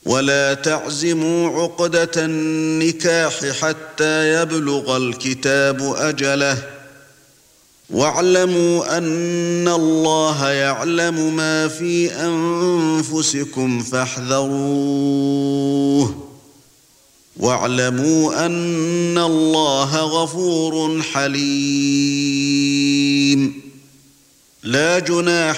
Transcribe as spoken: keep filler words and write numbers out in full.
ولا تعزموا عقدة النكاح حتى يبلغ الكتاب أجله واعلموا أن الله يعلم ما في أنفسكم فاحذروه واعلموا أن الله غفور حليم لا جناح